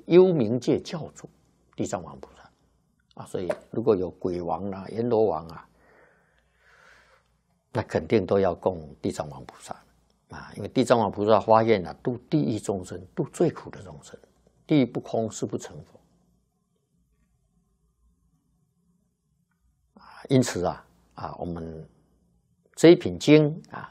幽冥界教主地藏王菩萨啊，所以如果有鬼王啊、阎罗王啊，那肯定都要供地藏王菩萨啊，因为地藏王菩萨发愿啊，度地狱众生，度最苦的众生，地狱不空，誓不成佛啊。因此啊，我们这一品经啊，